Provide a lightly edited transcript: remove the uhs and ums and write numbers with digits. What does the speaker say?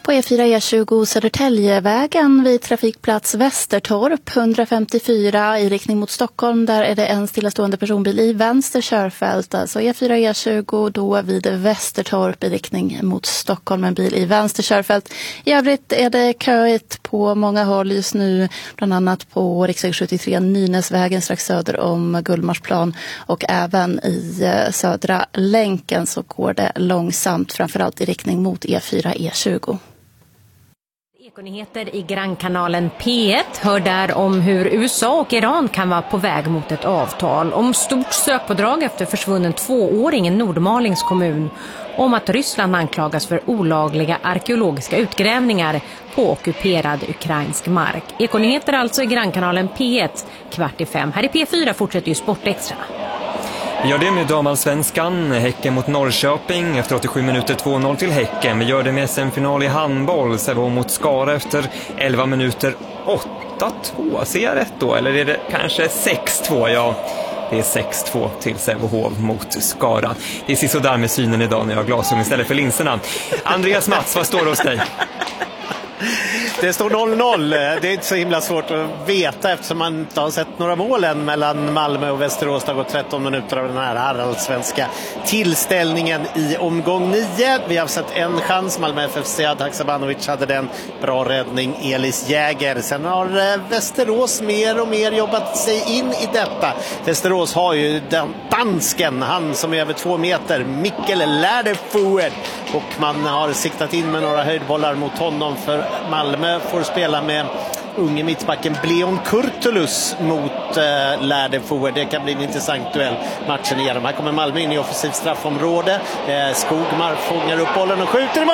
På E4 E20 Södertäljevägen vid trafikplats Västertorp 154 i riktning mot Stockholm. Där är det en stillastående personbil i vänster körfält. Alltså E4 E20 då vid Västertorp i riktning mot Stockholm, en bil i vänster körfält. I övrigt är det köigt på många håll just nu, bland annat på riksväg 73 Nynäsvägen strax söder om Gullmarsplan, och även i södra länken så går det långsamt, framförallt i riktning mot E4 E20. Ekonyheter i Grannkanalen P1 hör där om hur USA och Iran kan vara på väg mot ett avtal, om stort sökpådrag efter försvunnen 2-åring i Nordmalings kommun, om att Ryssland anklagas för olagliga arkeologiska utgrävningar på ockuperad ukrainsk mark. Ekonyheter alltså i Grannkanalen P1 4:45. Här i P4 fortsätter ju Sportextra. Vi gör det med damallsvenskan, Häcken mot Norrköping efter 87 minuter 2-0 till Häcken. Vi gör det med SM-final i handboll, Sävehof mot Skara efter 11 minuter 8-2. Ser jag rätt då? Eller är det kanske 6-2? Ja, det är 6-2 till Sävehof mot Skara. Det är sisådär med synen idag när jag har glasögon istället för linserna. Andreas Mats, vad står det hos dig? Det står 0-0. Det är inte så himla svårt att veta eftersom man inte har sett några målen mellan Malmö och Västerås. Det har gått 13 minuter av den här allsvenska tillställningen i omgång 9. Vi har sett en chans. Malmö FF Sead Haksabanovic hade den. Bra räddning Elis Jäger. Sen har Västerås mer och mer jobbat sig in i detta. Västerås har ju den dansken, han som är över 2 meter, Mikkel Läderfuer. Och man har siktat in med några höjdbollar mot honom, för Malmö får spela med unge mittbacken Bleon Kurtulus mot Läderfuer. Det kan bli en intressant duell matchen igenom. Här kommer Malmö in i offensivt straffområde. Skogmar fångar upp bollen och skjuter.